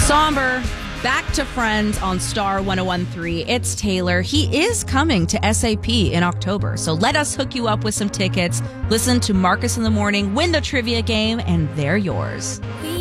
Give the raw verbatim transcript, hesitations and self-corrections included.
Somber, back to Friends on Star one oh one point three. It's Taylor. He is coming to S A P in October, so let us hook you up with some tickets. Listen to Marcus in the Morning, win the trivia game, and they're yours. We